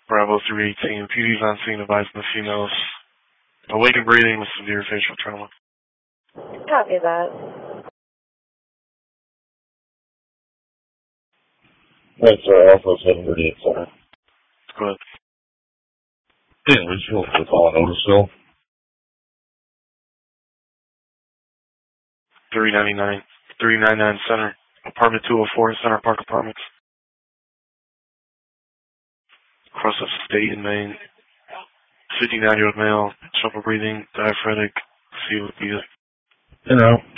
Bravo 318. PD's on scene advising the females. Awakened breathing with severe facial trauma. Copy that. Right, sir. Alpha 738, sir. Good. Yeah, Richfield for calling Otisville. 399 Center. Apartment 204, Center Park Apartments. Across the state in Maine. 59-year-old male. Trouble breathing. Diaphoretic. COPD. You know.